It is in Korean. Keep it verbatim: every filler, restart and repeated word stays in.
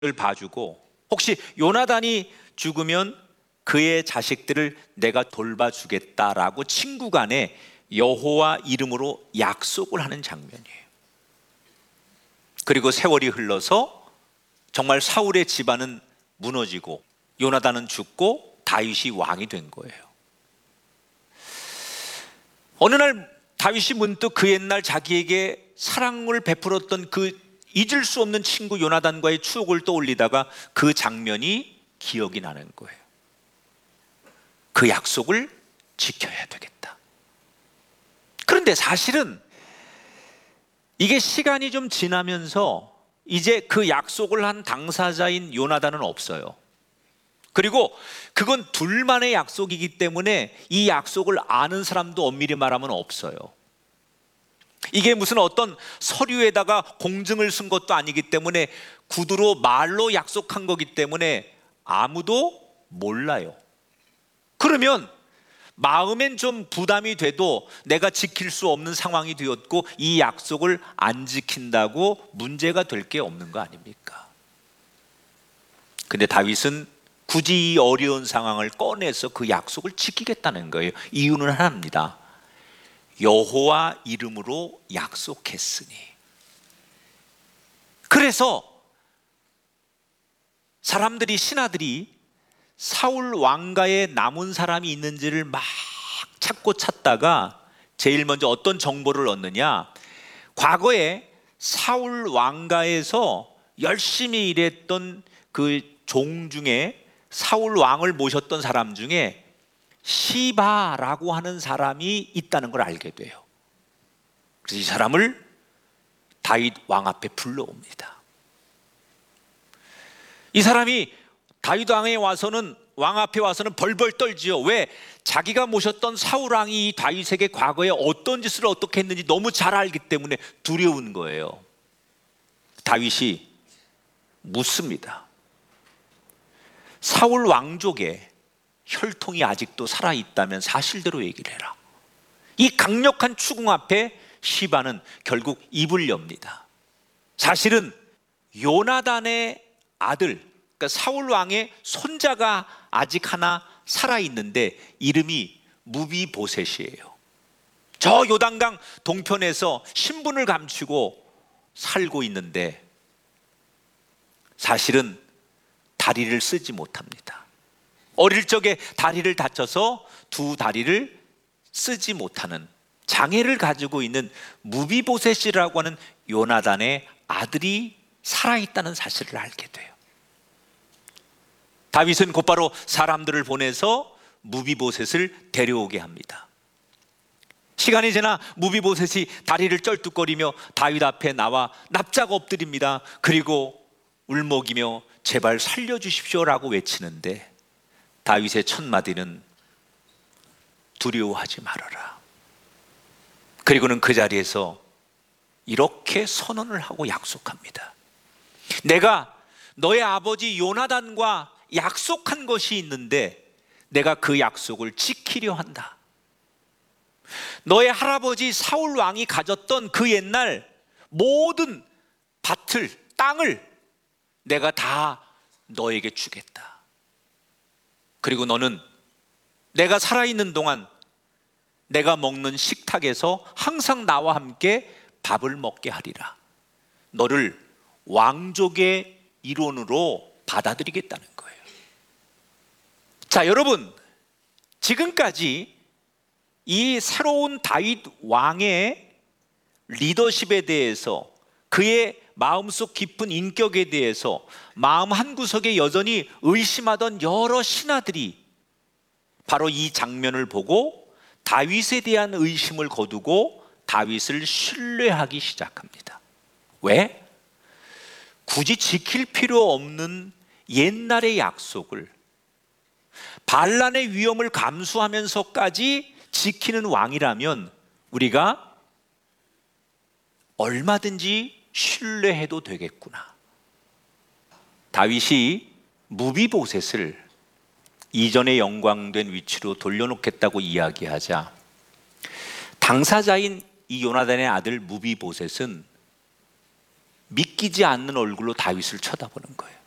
봐주고, 혹시 요나단이 죽으면 그의 자식들을 내가 돌봐주겠다라고 친구 간에 여호와 이름으로 약속을 하는 장면이에요. 그리고 세월이 흘러서 정말 사울의 집안은 무너지고 요나단은 죽고 다윗이 왕이 된 거예요. 어느 날 다윗이 문득 그 옛날 자기에게 사랑을 베풀었던 그 잊을 수 없는 친구 요나단과의 추억을 떠올리다가 그 장면이 기억이 나는 거예요. 그 약속을 지켜야 되겠다. 그런데 사실은 이게 시간이 좀 지나면서 이제 그 약속을 한 당사자인 요나단은 없어요. 그리고 그건 둘만의 약속이기 때문에 이 약속을 아는 사람도 엄밀히 말하면 없어요. 이게 무슨 어떤 서류에다가 공증을 쓴 것도 아니기 때문에 구두로 말로 약속한 거기 때문에 아무도 몰라요. 그러면 마음엔 좀 부담이 돼도 내가 지킬 수 없는 상황이 되었고 이 약속을 안 지킨다고 문제가 될 게 없는 거 아닙니까? 근데 다윗은 굳이 이 어려운 상황을 꺼내서 그 약속을 지키겠다는 거예요. 이유는 하나입니다. 여호와 이름으로 약속했으니. 그래서 사람들이, 신하들이 사울 왕가에 남은 사람이 있는지를 막 찾고 찾다가 제일 먼저 어떤 정보를 얻느냐, 과거에 사울 왕가에서 열심히 일했던 그 종 중에 사울 왕을 모셨던 사람 중에 시바라고 하는 사람이 있다는 걸 알게 돼요. 그래서 이 사람을 다윗 왕 앞에 불러옵니다. 이 사람이 다윗 왕에 와서는 왕 앞에 와서는 벌벌 떨지요. 왜? 자기가 모셨던 사울 왕이 이 다윗에게 과거에 어떤 짓을 어떻게 했는지 너무 잘 알기 때문에 두려운 거예요. 다윗이 묻습니다. 사울 왕족에 혈통이 아직도 살아있다면 사실대로 얘기를 해라. 이 강력한 추궁 앞에 시바는 결국 입을 엽니다. 사실은 요나단의 아들, 그러니까 사울 왕의 손자가 아직 하나 살아있는데 이름이 무비보셋이에요. 저 요단강 동편에서 신분을 감추고 살고 있는데 사실은 다리를 쓰지 못합니다. 어릴 적에 다리를 다쳐서 두 다리를 쓰지 못하는 장애를 가지고 있는 무비보셋이라고 하는 요나단의 아들이 살아있다는 사실을 알게 돼요. 다윗은 곧바로 사람들을 보내서 무비보셋을 데려오게 합니다. 시간이 지나 무비보셋이 다리를 쩔뚝거리며 다윗 앞에 나와 납작 엎드립니다. 그리고 울먹이며 제발 살려주십시오라고 외치는데 다윗의 첫 마디는 두려워하지 말아라. 그리고는 그 자리에서 이렇게 선언을 하고 약속합니다. 내가 너의 아버지 요나단과 약속한 것이 있는데 내가 그 약속을 지키려 한다. 너의 할아버지 사울 왕이 가졌던 그 옛날 모든 밭을, 땅을 내가 다 너에게 주겠다. 그리고 너는 내가 살아있는 동안 내가 먹는 식탁에서 항상 나와 함께 밥을 먹게 하리라. 너를 왕족의 일원으로 받아들이겠다는 거예요. 자, 여러분, 지금까지 이 새로운 다윗 왕의 리더십에 대해서, 그의 마음속 깊은 인격에 대해서 마음 한구석에 여전히 의심하던 여러 신하들이 바로 이 장면을 보고 다윗에 대한 의심을 거두고 다윗을 신뢰하기 시작합니다. 왜? 굳이 지킬 필요 없는 옛날의 약속을 반란의 위험을 감수하면서까지 지키는 왕이라면 우리가 얼마든지 신뢰해도 되겠구나. 다윗이 무비보셋을 이전의 영광된 위치로 돌려놓겠다고 이야기하자 당사자인 이 요나단의 아들 무비보셋은 믿기지 않는 얼굴로 다윗을 쳐다보는 거예요.